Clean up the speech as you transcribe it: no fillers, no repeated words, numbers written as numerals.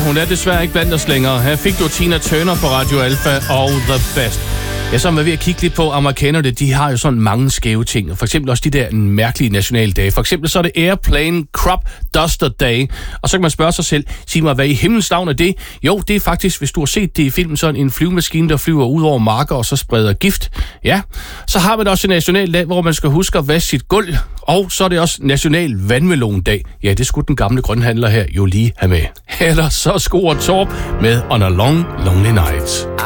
hun er desværre ikke blandt os længere. Her fik du Tina Turner på Radio Alpha og The Best. Jeg så er ved at kigge lidt på amerikanerne. De har jo sådan mange skæve ting. For eksempel også de der mærkelige nationaldage. For eksempel så er det Airplane Crop Duster Day. Og så kan man spørge sig selv, sig mig, hvad i himlens navn er det? Jo, det er faktisk, hvis du har set det i filmen, sådan en flyvemaskine, der flyver ud over marker og så spreder gift. Ja, så har man også en nationaldag, hvor man skal huske at vaske sit gulv. Og så er det også National Vandmelondag. Ja, det skulle den gamle grønhandler her jo lige have med. Eller så scorer Torp med On a Long, Lonely Night.